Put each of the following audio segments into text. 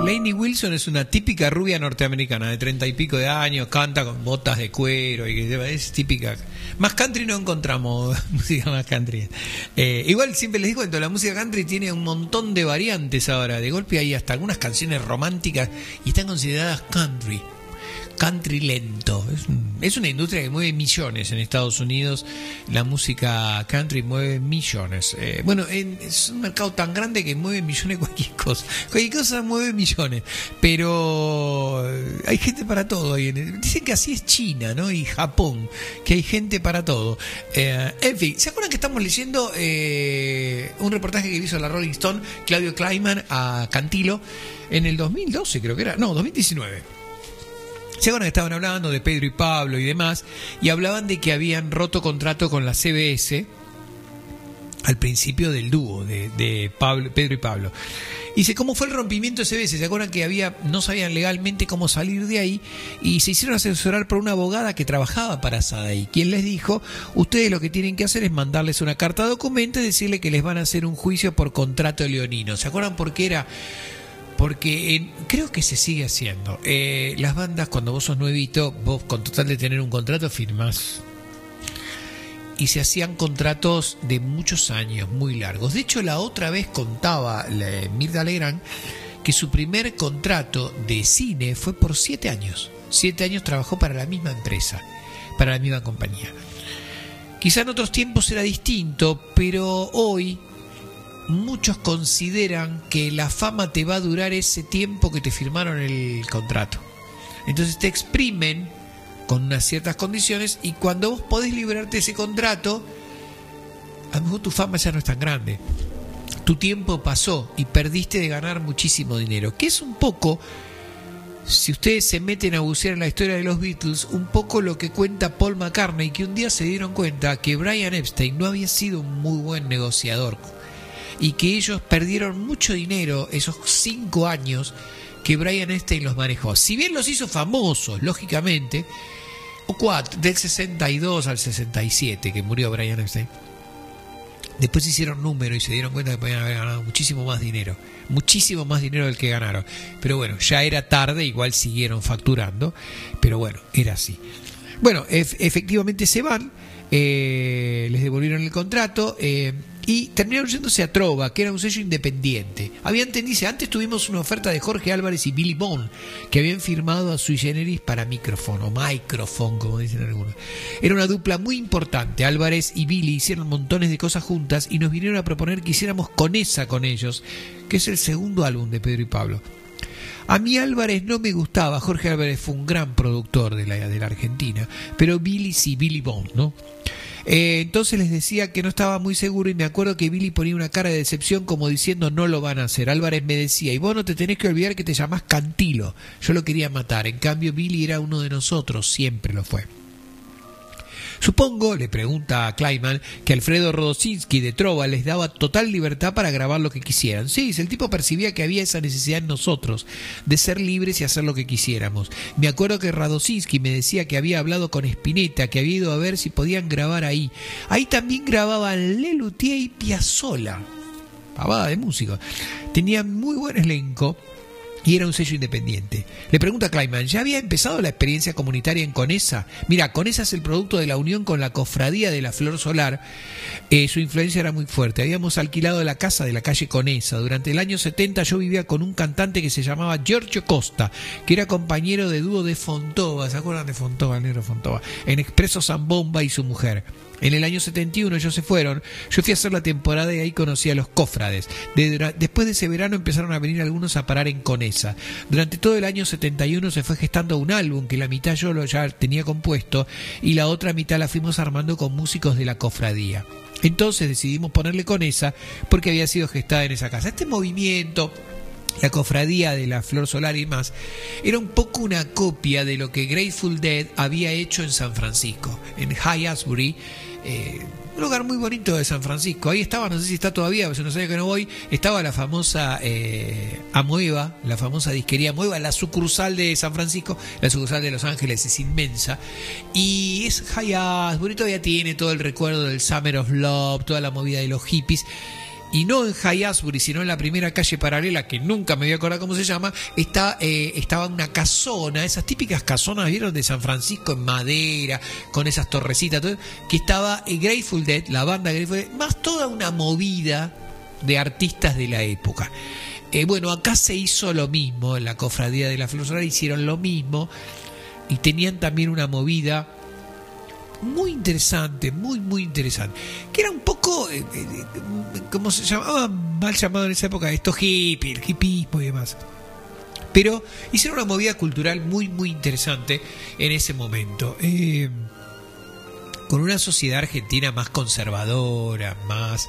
Lainey Wilson es una típica rubia norteamericana de 30 y pico de años, canta con botas de cuero y es típica. Más country no encontramos música más country. Igual siempre les cuento, la música country tiene un montón de variantes ahora. De golpe hay hasta algunas canciones románticas y están consideradas country lento. Es una industria que mueve millones en Estados Unidos. La música country mueve millones. Es un mercado tan grande que mueve millones cualquier cosa mueve millones, pero hay gente para todo. Dicen que así es China, ¿no? Y Japón, que hay gente para todo. En fin, ¿se acuerdan que estamos leyendo un reportaje que hizo la Rolling Stone, Claudio Kleiman, a Cantilo en el 2012, creo que era, no, 2019? ¿Se acuerdan que estaban hablando de Pedro y Pablo y demás? Y hablaban de que habían roto contrato con la CBS al principio del dúo de Pedro y Pablo. Y dice, ¿cómo fue el rompimiento de CBS? ¿Se acuerdan que no sabían legalmente cómo salir de ahí? Y se hicieron asesorar por una abogada que trabajaba para SADAI, quien les dijo, ustedes lo que tienen que hacer es mandarles una carta de documento y decirle que les van a hacer un juicio por contrato leonino. ¿Se acuerdan por qué era? Porque creo que se sigue haciendo. Las bandas, cuando vos sos nuevito, vos con total de tener un contrato firmás. Y se hacían contratos de muchos años, muy largos. De hecho, la otra vez contaba Mirta Legrand que su primer contrato de cine fue por 7 años. 7 años trabajó para la misma empresa, para la misma compañía. Quizá en otros tiempos era distinto, pero hoy muchos consideran que la fama te va a durar ese tiempo que te firmaron el contrato. Entonces te exprimen con unas ciertas condiciones y cuando vos podés liberarte de ese contrato, a lo mejor tu fama ya no es tan grande. Tu tiempo pasó y perdiste de ganar muchísimo dinero. Que es un poco, si ustedes se meten a bucear en la historia de los Beatles, un poco lo que cuenta Paul McCartney, que un día se dieron cuenta que Brian Epstein no había sido un muy buen negociador y que ellos perdieron mucho dinero esos 5 años que Brian Epstein los manejó. Si bien los hizo famosos, lógicamente, o 4, del 62 al 67 que murió Brian Epstein, después hicieron número y se dieron cuenta que podían haber ganado muchísimo más dinero del que ganaron. Pero bueno, ya era tarde, igual siguieron facturando, pero bueno, era así. Bueno, efectivamente se van, les devolvieron el contrato, y terminaron yéndose a Trova, que era un sello independiente. Dice, antes tuvimos una oferta de Jorge Álvarez y Billy Bond, que habían firmado a Sui Generis para Microphone, o Microphone, como dicen algunos. Era una dupla muy importante. Álvarez y Billy hicieron montones de cosas juntas y nos vinieron a proponer que hiciéramos Conesa con ellos, que es el segundo álbum de Pedro y Pablo. A mí Álvarez no me gustaba. Jorge Álvarez fue un gran productor de la Argentina, pero Billy sí, Billy Bond, ¿no? Entonces les decía que no estaba muy seguro y me acuerdo que Billy ponía una cara de decepción como diciendo no lo van a hacer. Álvarez me decía, y vos no te tenés que olvidar que te llamás Cantilo. Yo lo quería matar, en cambio Billy era uno de nosotros, siempre lo fue. Supongo, le pregunta a Kleiman, que Alfredo Rodosinski de Trova les daba total libertad para grabar lo que quisieran. Sí, el tipo percibía que había esa necesidad en nosotros, de ser libres y hacer lo que quisiéramos. Me acuerdo que Radosinski me decía que había hablado con Spinetta, que había ido a ver si podían grabar ahí. Ahí también grababan Lelutier y Piazzolla. Pavada de músicos. Tenían muy buen elenco y era un sello independiente. Le pregunta a Kleiman, ¿ya había empezado la experiencia comunitaria en Conesa? Mira, Conesa es el producto de la unión con la cofradía de la Flor Solar. Su influencia era muy fuerte. Habíamos alquilado la casa de la calle Conesa. Durante el año 70 yo vivía con un cantante que se llamaba Giorgio Costa, que era compañero de dúo de Fontova. ¿Se acuerdan de Fontova, el negro Fontova? En Expreso Zambomba y su mujer. En el año 71 ellos se fueron, yo fui a hacer la temporada y ahí conocí a los cofrades. Después de ese verano empezaron a venir algunos a parar en Conesa. Durante todo el año 71 se fue gestando un álbum que la mitad yo ya tenía compuesto y la otra mitad la fuimos armando con músicos de la cofradía. Entonces decidimos ponerle Conesa porque había sido gestada en esa casa. Este movimiento, la cofradía de la Flor Solar y más, era un poco una copia de lo que Grateful Dead había hecho en San Francisco, en High Asbury, un lugar muy bonito de San Francisco. Ahí estaba, no sé si está todavía, hace unos años que no voy, estaba la famosa Amoeba, la famosa disquería Amoeba, la sucursal de San Francisco, la sucursal de Los Ángeles es inmensa, y es High Asbury, todavía tiene todo el recuerdo del Summer of Love, toda la movida de los hippies. y no en High Asbury, sino en la primera calle paralela, que nunca me voy a acordar cómo se llama, estaba una casona, esas típicas casonas, ¿vieron? De San Francisco en madera, con esas torrecitas, todo, que estaba Grateful Dead, la banda Grateful Dead, más toda una movida de artistas de la época. Bueno, acá se hizo lo mismo, en la Cofradía de la Flor Solar hicieron lo mismo, y tenían también una movida muy interesante, muy interesante, que era un poco, ¿cómo se llamaba? Mal llamado en esa época, esto hippie, el hippismo y demás. Pero hicieron una movida cultural muy interesante en ese momento. Con una sociedad argentina más conservadora, más...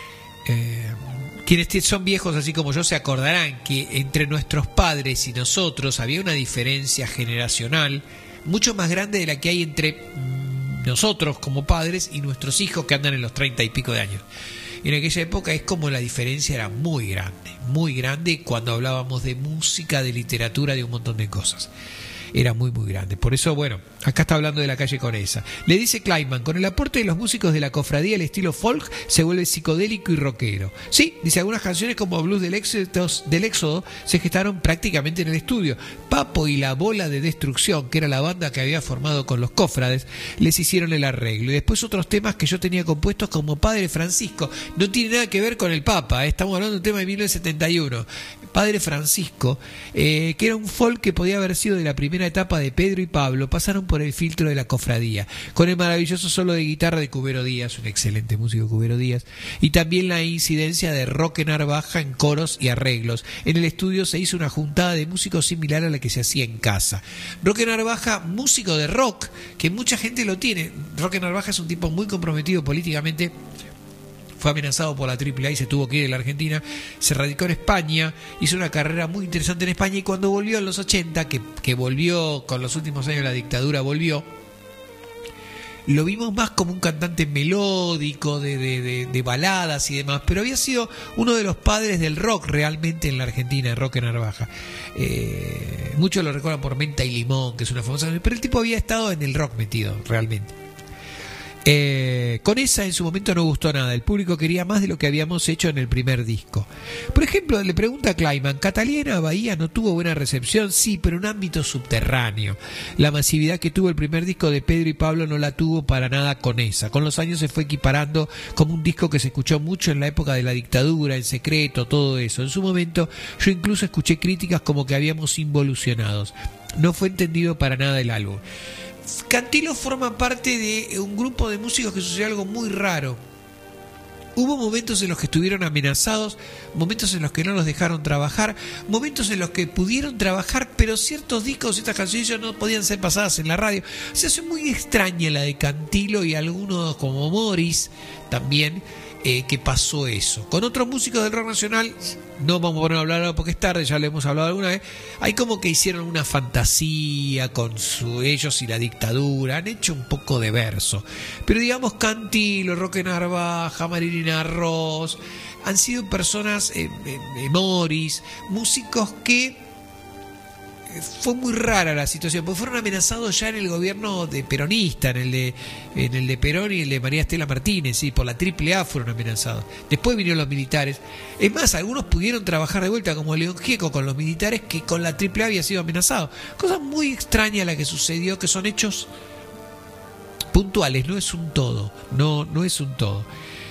quienes son viejos así como yo se acordarán que entre nuestros padres y nosotros había una diferencia generacional mucho más grande de la que hay entre nosotros como padres y nuestros hijos que andan en los 30 y pico de años. En aquella época es como la diferencia era muy grande cuando hablábamos de música, de literatura, de un montón de cosas. Era muy grande. Por eso, bueno, acá está hablando de la calle Conesa. Le dice Kleinman, con el aporte de los músicos de la cofradía, el estilo folk se vuelve psicodélico y rockero. Sí, dice, algunas canciones como Blues del Éxodo se gestaron prácticamente en el estudio. Papo y la Bola de Destrucción, que era la banda que había formado con los cofrades, les hicieron el arreglo. Y después otros temas que yo tenía compuestos como Padre Francisco. No tiene nada que ver con el Papa, estamos hablando de un tema de 1971. Padre Francisco, que era un folk que podía haber sido de la primera etapa de Pedro y Pablo, pasaron por el filtro de la cofradía, con el maravilloso solo de guitarra de Cubero Díaz, un excelente músico Cubero Díaz, y también la incidencia de Roque Narvaja en coros y arreglos. En el estudio se hizo una juntada de músicos similar a la que se hacía en casa. Roque Narvaja, músico de rock, que mucha gente lo tiene. Roque Narvaja es un tipo muy comprometido políticamente. Fue amenazado por la AAA y se tuvo que ir de la Argentina, se radicó en España, hizo una carrera muy interesante en España, y cuando volvió en los 80, que volvió con los últimos años de la dictadura, lo vimos más como un cantante melódico de baladas y demás, pero había sido uno de los padres del rock realmente en la Argentina, Roque Narvaja. Muchos lo recuerdan por Menta y Limón, que es una famosa, pero el tipo había estado en el rock metido realmente. Con esa en su momento no gustó nada, el público quería más de lo que habíamos hecho en el primer disco. Por ejemplo, le pregunta a Kleinman, ¿Catalina Bahía no tuvo buena recepción? Sí, pero en un ámbito subterráneo. La masividad que tuvo el primer disco de Pedro y Pablo no la tuvo para nada con esa. Con los años se fue equiparando como un disco que se escuchó mucho en la época de la dictadura, en secreto, todo eso. En su momento yo incluso escuché críticas como que habíamos involucionado. No fue entendido para nada el álbum. Cantilo forma parte de un grupo de músicos que sucedió algo muy raro. Hubo momentos en los que estuvieron amenazados, momentos en los que no los dejaron trabajar, momentos en los que pudieron trabajar, pero ciertos discos, ciertas canciones ya no podían ser pasadas en la radio. O sea, es muy extraña la de Cantilo y algunos como Morris también, que pasó eso. Con otros músicos del rock nacional, no vamos a poner a hablar ahora porque es tarde, ya lo hemos hablado alguna vez, hay como que hicieron una fantasía con ellos y la dictadura, han hecho un poco de verso. Pero digamos Cantilo, Roque Narvaja, Marilina Ross, han sido personas, Morris, músicos que fue muy rara la situación, porque fueron amenazados ya en el gobierno de peronista, en el de Perón y el de María Estela Martínez, ¿sí? Por la AAA fueron amenazados. Después vinieron los militares. Es más, algunos pudieron trabajar de vuelta, como León Gieco, con los militares, que con la AAA había sido amenazado. Cosa muy extraña la que sucedió, que son hechos puntuales, no es un todo, no es un todo.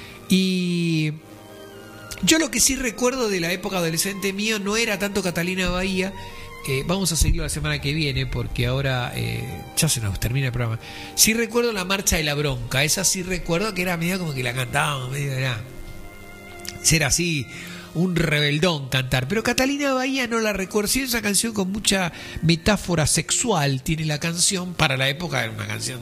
Y yo lo que sí recuerdo de la época adolescente mío no era tanto Catalina Bahía. Vamos a seguirlo la semana que viene porque ahora ya se nos termina el programa. Sí recuerdo la Marcha de la Bronca, esa sí recuerdo que era medio como que la cantábamos, medio era ser así un rebeldón cantar, pero Catalina Bahía no la recuerdo. Sí, esa canción con mucha metáfora sexual tiene la canción, para la época era una canción,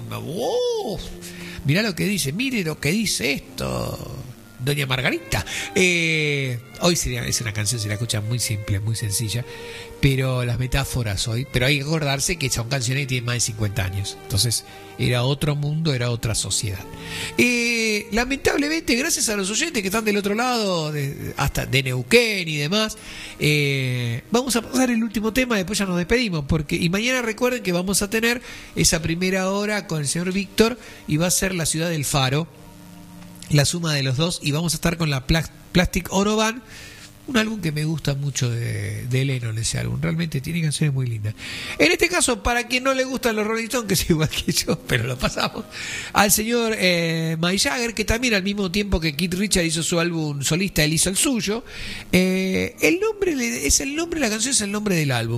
mirá lo que dice, mire lo que dice esto Doña Margarita. Hoy es una canción, se la escucha muy simple, muy sencilla, pero las metáforas hoy, pero hay que acordarse que son canciones que tienen más de 50 años, entonces era otro mundo, era otra sociedad. Lamentablemente, gracias a los oyentes que están del otro lado, hasta de Neuquén y demás, vamos a pasar el último tema, después ya nos despedimos, y mañana recuerden que vamos a tener esa primera hora con el señor Víctor, y va a ser la ciudad del Faro. la suma de los dos, y vamos a estar con la Plastic Ono Band, un álbum que me gusta mucho de Lennon, ese álbum, realmente tiene canciones muy lindas. En este caso, para quien no le gustan los Rolling Stones, que es igual que yo, pero lo pasamos, al señor Mick Jagger, que también al mismo tiempo que Keith Richards hizo su álbum solista, él hizo el suyo. El nombre, la canción es el nombre del álbum.